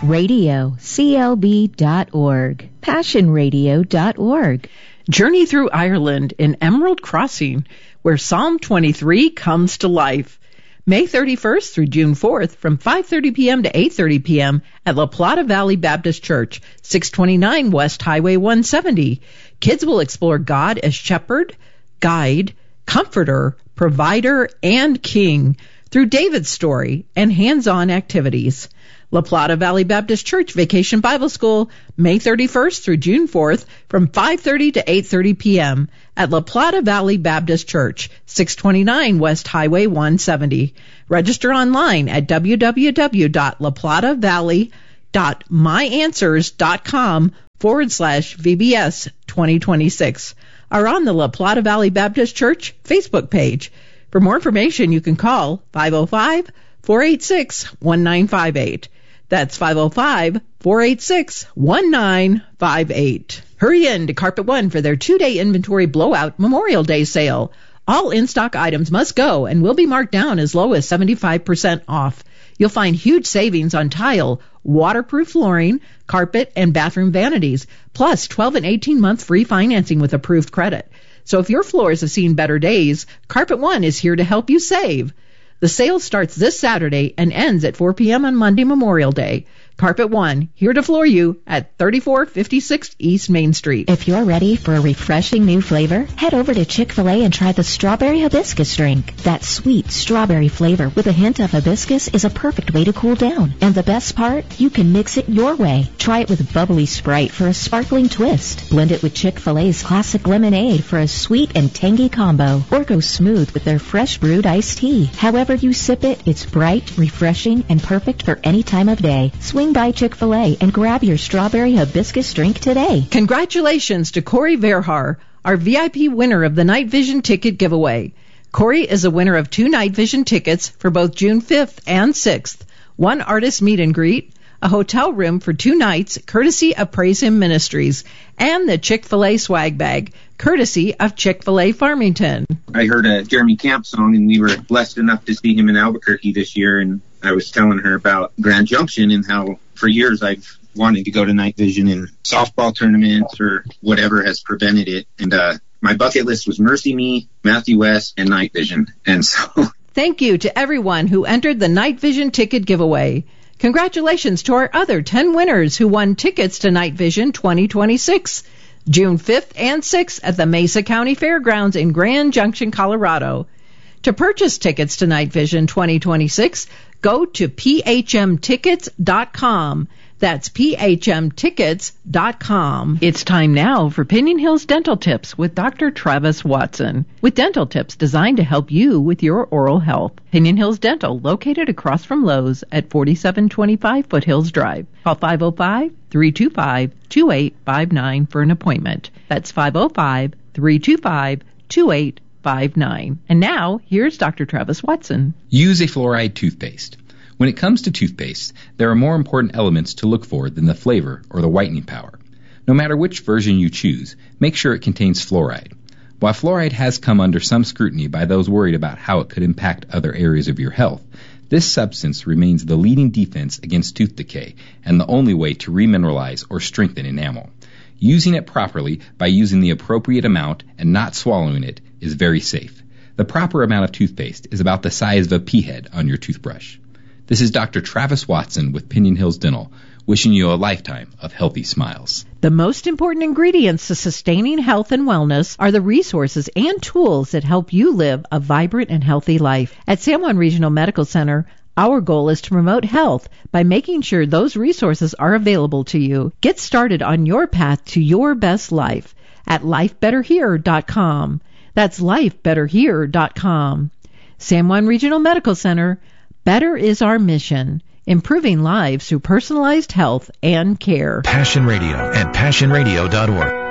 Radio, CLB.org, PassionRadio.org. Journey through Ireland in Emerald Crossing, where Psalm 23 comes to life. May 31st through June 4th from 5:30 p.m. to 8:30 p.m. at La Plata Valley Baptist Church, 629 West Highway 170. Kids will explore God as shepherd, guide, comforter, provider, and king through David's story and hands-on activities. La Plata Valley Baptist Church Vacation Bible School, May 31st through June 4th from 5:30 to 8:30 p.m. at La Plata Valley Baptist Church, 629 West Highway 170. Register online at www.laplatavalley.myanswers.com/VBS 2026 or on the La Plata Valley Baptist Church Facebook page. For more information, you can call 505-486-1958. That's 505-486-1958. Hurry in to Carpet One for their 2-day inventory blowout Memorial Day sale. All in-stock items must go and will be marked down as low as 75% off. You'll find huge savings on tile, waterproof flooring, carpet, and bathroom vanities, plus 12 and 18-month free financing with approved credit. So if your floors have seen better days, Carpet One is here to help you save. The sale starts this Saturday and ends at 4 p.m. on Monday, Memorial Day. Carpet One, here to floor you at 3456 East Main Street. If you're ready for a refreshing new flavor, head over to Chick-fil-A and try the strawberry hibiscus drink. That sweet strawberry flavor with a hint of hibiscus is a perfect way to cool down. And the best part, you can mix it your way. Try it with bubbly Sprite for a sparkling twist. Blend it with Chick-fil-A's classic lemonade for a sweet and tangy combo. Or go smooth with their fresh brewed iced tea. However you sip it, it's bright, refreshing, and perfect for any time of day. Swing by Chick-fil-A and grab your strawberry hibiscus drink today. Congratulations to Corey Verhar, our VIP winner of the Night Vision ticket giveaway. Corey is a winner of 2 Night Vision tickets for both June 5th and 6th, 1 artist meet and greet, a hotel room for 2 nights, courtesy of Praise Him Ministries, and the Chick-fil-A swag bag, courtesy of Chick-fil-A Farmington. I heard a Jeremy Camp song, and we were blessed enough to see him in Albuquerque this year, and I was telling her about Grand Junction and how for years I've wanted to go to Night Vision in softball tournaments or whatever has prevented it. And my bucket list was Mercy Me, Matthew West, and Night Vision. And so thank you to everyone who entered the Night Vision ticket giveaway. Congratulations to our other 10 winners who won tickets to Night Vision 2026, June 5th and 6th at the Mesa County Fairgrounds in Grand Junction, Colorado. To purchase tickets to Night Vision 2026, go to phmtickets.com. That's phmtickets.com. It's time now for Pinion Hills Dental Tips with Dr. Travis Watson. With dental tips designed to help you with your oral health. Pinion Hills Dental, located across from Lowe's at 4725 Foothills Drive. Call 505-325-2859 for an appointment. That's 505-325-2859. And now, here's Dr. Travis Watson. Use a fluoride toothpaste. When it comes to toothpaste, there are more important elements to look for than the flavor or the whitening power. No matter which version you choose, make sure it contains fluoride. While fluoride has come under some scrutiny by those worried about how it could impact other areas of your health, this substance remains the leading defense against tooth decay and the only way to remineralize or strengthen enamel. Using it properly by using the appropriate amount and not swallowing it is very safe. The proper amount of toothpaste is about the size of a pea head on your toothbrush. This is Dr. Travis Watson with Pinion Hills Dental, wishing you a lifetime of healthy smiles. The most important ingredients to sustaining health and wellness are the resources and tools that help you live a vibrant and healthy life. At San Juan Regional Medical Center, our goal is to promote health by making sure those resources are available to you. Get started on your path to your best life at lifebetterhere.com. That's lifebetterhere.com. San Juan Regional Medical Center, better is our mission, improving lives through personalized health and care. Passion Radio and PassionRadio.org.